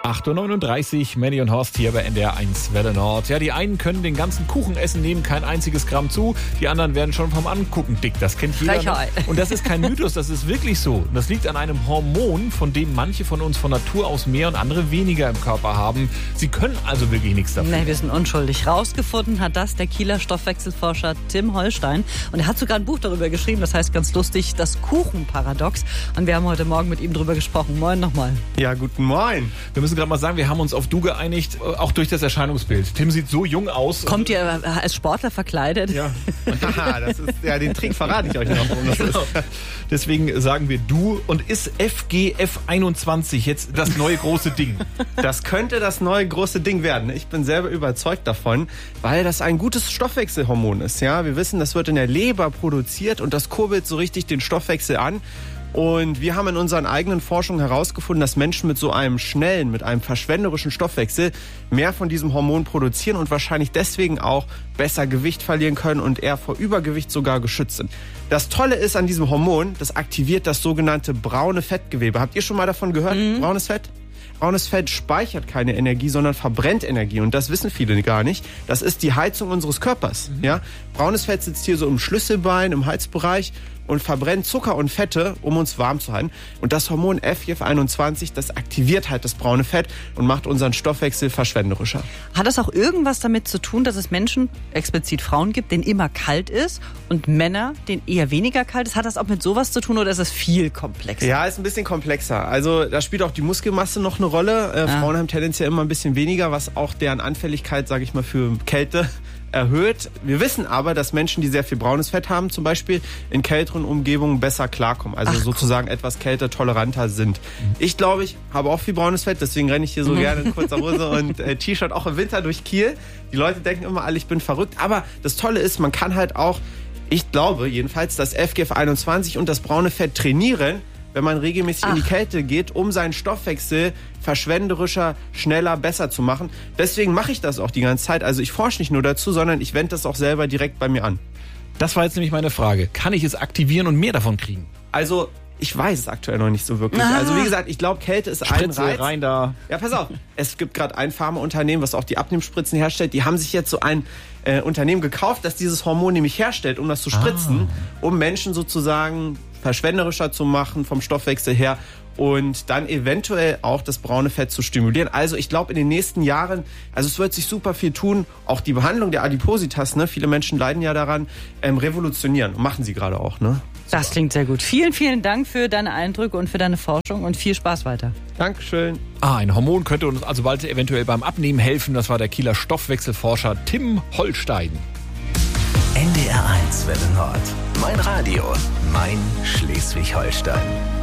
8.39 Uhr, Manny und Horst hier bei NDR 1 Welle Nord. Ja, die einen können den ganzen Kuchen essen, nehmen kein einziges Gramm zu. Die anderen werden schon vom Angucken dick. Das kennt jeder. Ne? Und das ist kein Mythos, das ist wirklich so. Das liegt an einem Hormon, von dem manche von uns von Natur aus mehr und andere weniger im Körper haben. Sie können also wirklich nichts dafür. Nee, wir sind unschuldig. Rausgefunden hat das der Kieler Stoffwechselforscher Tim Holstein. Und er hat sogar ein Buch darüber geschrieben, das heißt ganz lustig, das Kuchenparadox. Und wir haben heute Morgen mit ihm drüber gesprochen. Moin nochmal. Ja, guten Morgen. Wir müssen gerade mal sagen, wir haben uns auf du geeinigt, auch durch das Erscheinungsbild. Tim sieht so jung aus. Kommt ihr als Sportler verkleidet? Ja. Das ist, ja, den Trick verrate ich euch noch, warum das ist. Deswegen sagen wir du. Und ist FGF 21 jetzt das neue große Ding? Das könnte das neue große Ding werden. Ich bin selber überzeugt davon, weil das ein gutes Stoffwechselhormon ist. Ja, wir wissen, das wird in der Leber produziert und das kurbelt so richtig den Stoffwechsel an. Und wir haben in unseren eigenen Forschungen herausgefunden, dass Menschen mit so einem schnellen, mit einem verschwenderischen Stoffwechsel mehr von diesem Hormon produzieren und wahrscheinlich deswegen auch besser Gewicht verlieren können und eher vor Übergewicht sogar geschützt sind. Das Tolle ist an diesem Hormon, das aktiviert das sogenannte braune Fettgewebe. Habt ihr schon mal davon gehört? Braunes Fett? Braunes Fett speichert keine Energie, sondern verbrennt Energie. Und das wissen viele gar nicht. Das ist die Heizung unseres Körpers. Ja? Braunes Fett sitzt hier so im Schlüsselbein, im Halsbereich und verbrennt Zucker und Fette, um uns warm zu halten. Und das Hormon FGF 21, das aktiviert halt das braune Fett und macht unseren Stoffwechsel verschwenderischer. Hat das auch irgendwas damit zu tun, dass es Menschen, explizit Frauen gibt, denen immer kalt ist und Männer, denen eher weniger kalt ist? Hat das auch mit sowas zu tun oder ist es viel komplexer? Ja, ist ein bisschen komplexer. Also da spielt auch die Muskelmasse noch eine Rolle. Frauen haben tendenziell immer ein bisschen weniger, was auch deren Anfälligkeit, sage ich mal, für Kälte erhöht. Wir wissen aber, dass Menschen, die sehr viel braunes Fett haben, zum Beispiel in kälteren Umgebungen besser klarkommen. Also sozusagen etwas kältetoleranter sind. Ich glaube, ich habe auch viel braunes Fett, deswegen renne ich hier so gerne in kurzer Hose und T-Shirt auch im Winter durch Kiel. Die Leute denken immer alle, ich bin verrückt. Aber das Tolle ist, man kann halt auch, ich glaube jedenfalls, das FGF 21 und das braune Fett trainieren, wenn man regelmäßig in die Kälte geht, um seinen Stoffwechsel verschwenderischer, schneller, besser zu machen. Deswegen mache ich das auch die ganze Zeit. Also ich forsche nicht nur dazu, sondern ich wende das auch selber direkt bei mir an. Das war jetzt nämlich meine Frage. Kann ich es aktivieren und mehr davon kriegen? Also ich weiß es aktuell noch nicht so wirklich. Also wie gesagt, ich glaube, Kälte ist Spritze ein Reiz. rein da. Ja, pass auf. Es gibt gerade ein Pharmaunternehmen, was auch die Abnehmspritzen herstellt. Die haben sich jetzt so ein Unternehmen gekauft, das dieses Hormon nämlich herstellt, um das zu spritzen, um Menschen sozusagen verschwenderischer zu machen vom Stoffwechsel her und dann eventuell auch das braune Fett zu stimulieren. Also ich glaube in den nächsten Jahren, also es wird sich super viel tun, auch die Behandlung der Adipositas, ne, viele Menschen leiden ja daran, revolutionieren. Machen sie gerade auch, ne? Das klingt sehr gut. Vielen, vielen Dank für deine Eindrücke und für deine Forschung und viel Spaß weiter. Dankeschön. Ein Hormon könnte uns also bald eventuell beim Abnehmen helfen. Das war der Kieler Stoffwechselforscher Tim Holstein. NDR 1 Welle Nord. Mein Radio, mein Schleswig-Holstein.